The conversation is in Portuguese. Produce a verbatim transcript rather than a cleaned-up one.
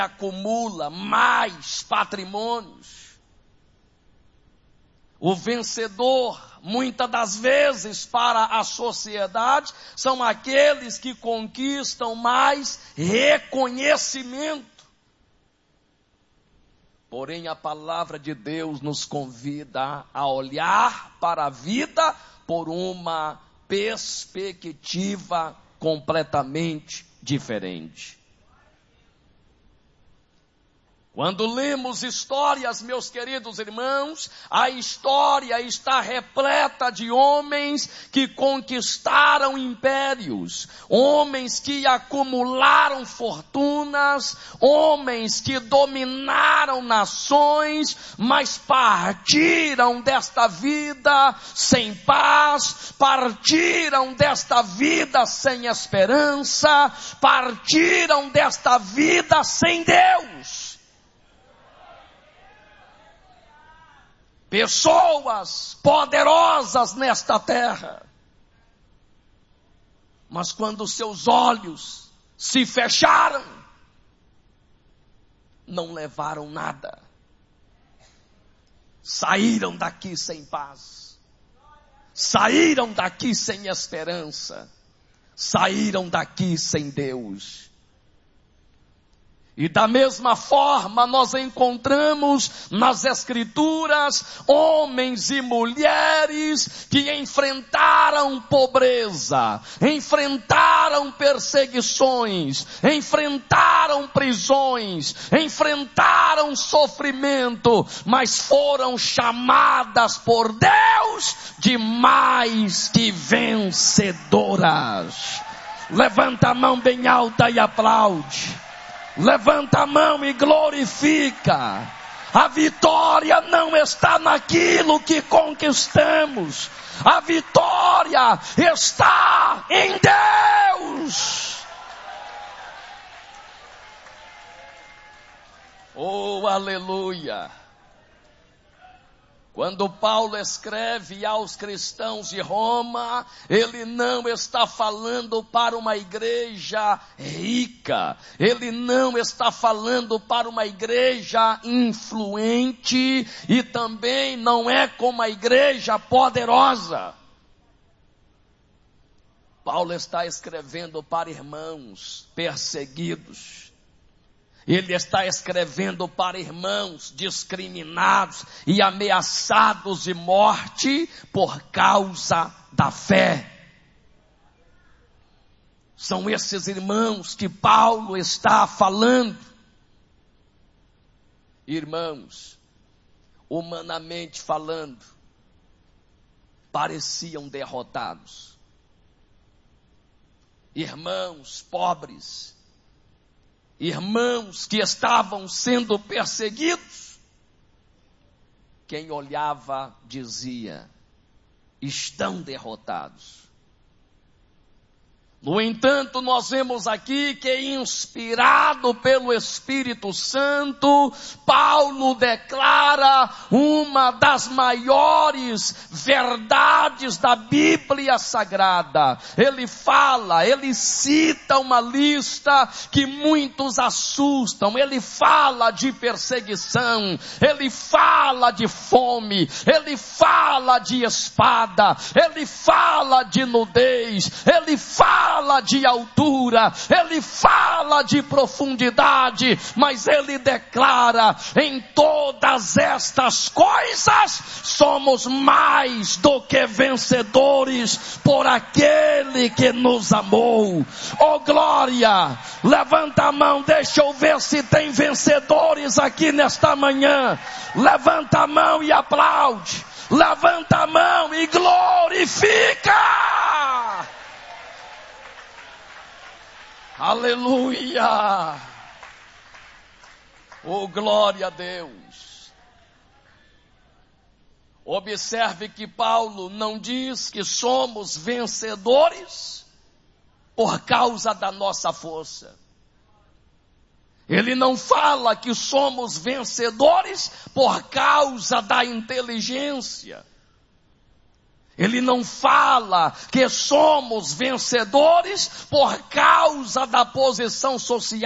acumula mais patrimônios. O vencedor, muitas das vezes, para a sociedade, são aqueles que conquistam mais reconhecimento. Porém, a palavra de Deus nos convida a olhar para a vida por uma perspectiva completamente diferente. Quando lemos histórias, meus queridos irmãos, a história está repleta de homens que conquistaram impérios, homens que acumularam fortunas, homens que dominaram nações, mas partiram desta vida sem paz, partiram desta vida sem esperança, partiram desta vida sem Deus. Pessoas poderosas nesta terra, mas quando seus olhos se fecharam, não levaram nada, saíram daqui sem paz, saíram daqui sem esperança, saíram daqui sem Deus. E da mesma forma nós encontramos nas Escrituras homens e mulheres que enfrentaram pobreza, enfrentaram perseguições, enfrentaram prisões, enfrentaram sofrimento, mas foram chamadas por Deus de mais que vencedoras. Levanta a mão bem alta e aplaude. Levanta a mão e glorifica. A vitória não está naquilo que conquistamos. A vitória está em Deus. Oh, aleluia. Quando Paulo escreve aos cristãos de Roma, ele não está falando para uma igreja rica, ele não está falando para uma igreja influente e também não é como uma igreja poderosa. Paulo está escrevendo para irmãos perseguidos. Ele está escrevendo para irmãos discriminados e ameaçados de morte por causa da fé. São esses irmãos que Paulo está falando. Irmãos, humanamente falando, pareciam derrotados. Irmãos pobres, irmãos que estavam sendo perseguidos, quem olhava dizia, estão derrotados. No entanto, nós vemos aqui que, inspirado pelo Espírito Santo, Paulo declara uma das maiores verdades da Bíblia Sagrada. Ele fala, ele cita uma lista que muitos assustam. Ele fala de perseguição, ele fala de fome, ele fala de espada, ele fala de nudez, ele fala fala de altura, ele fala de profundidade, mas ele declara, em todas estas coisas, somos mais do que vencedores por aquele que nos amou. Oh glória, levanta a mão, deixa eu ver se tem vencedores aqui nesta manhã. Levanta a mão e aplaude, levanta a mão e glorifica. Aleluia! Oh, glória a Deus! Observe que Paulo não diz que somos vencedores por causa da nossa força. Ele não fala que somos vencedores por causa da inteligência. Ele não fala que somos vencedores por causa da posição social.